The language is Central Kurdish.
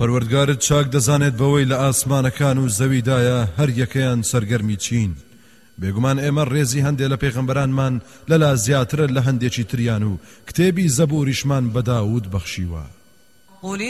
پەروەردگارت چاک دەزانێت بەوەی لە ئاسمانەکان و زەویدایە هەر یەکەیان سەرگەرمی چین. بێگومان ئێمە ڕێزی هەندێک لە پێغەمبەرانمان لەلا زیاترە لە هەندێکی تریان و کتێبی زەبوریشمان بە داود بەخشیوە.